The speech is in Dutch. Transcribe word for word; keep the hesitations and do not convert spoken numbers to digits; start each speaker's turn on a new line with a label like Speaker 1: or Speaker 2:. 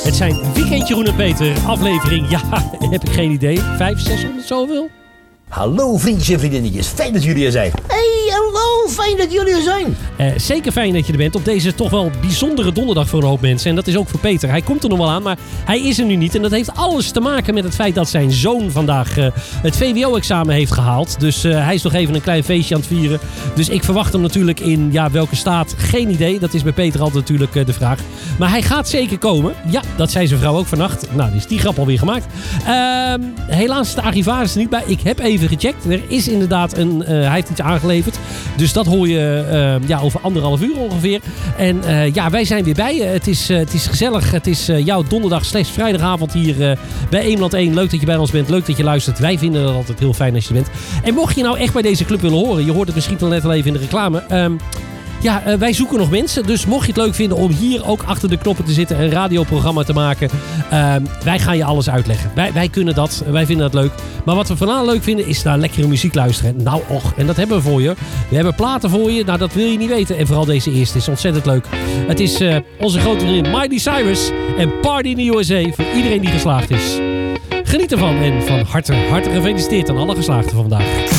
Speaker 1: Het zijn Weekend Jeroen en Peter, aflevering, ja, heb ik geen idee, vijf, zeshonderd zoveel?
Speaker 2: Hallo vriendjes en vriendinnetjes, fijn dat jullie er zijn. Hey, hallo, fijn dat jullie er zijn.
Speaker 1: Uh, zeker fijn dat je er bent op deze toch wel bijzondere donderdag voor een hoop mensen. En dat is ook voor Peter. Hij komt er nog wel aan, maar hij is er nu niet. En dat heeft alles te maken met het feit dat zijn zoon vandaag uh, het V W O-examen heeft gehaald. Dus uh, hij is nog even een klein feestje aan het vieren. Dus ik verwacht hem natuurlijk in ja, welke staat, geen idee. Dat is bij Peter altijd natuurlijk uh, de vraag. Maar hij gaat zeker komen. Ja, dat zei zijn vrouw ook vannacht. Nou, die is die grap alweer gemaakt. Uh, helaas is de archivaris er niet bij. Ik heb even gecheckt. Er is inderdaad een... Uh, hij heeft iets aangeleverd. Dus dat hoor je uh, ja, over anderhalf uur ongeveer. En uh, ja, wij zijn weer bij je. Het is, uh, het is gezellig. Het is uh, jouw donderdag slash vrijdagavond hier uh, bij Eemland één. Leuk dat je bij ons bent. Leuk dat je luistert. Wij vinden het altijd heel fijn als je er bent. En mocht je nou echt bij deze club willen horen. Je hoort het misschien wel net al even in de reclame. Um, Ja, uh, wij zoeken nog mensen. Dus mocht je het leuk vinden om hier ook achter de knoppen te zitten. Een radioprogramma te maken. Uh, wij gaan je alles uitleggen. Wij, wij kunnen dat. Wij vinden dat leuk. Maar wat we vooral leuk vinden is naar lekkere muziek luisteren. Nou och, en dat hebben we voor je. We hebben platen voor je. Nou, dat wil je niet weten. En vooral deze eerste is ontzettend leuk. Het is uh, onze grote vriendin Miley Cyrus. En Party in the U S A. Voor iedereen die geslaagd is. Geniet ervan. En van harte, harte gefeliciteerd aan alle geslaagden van vandaag.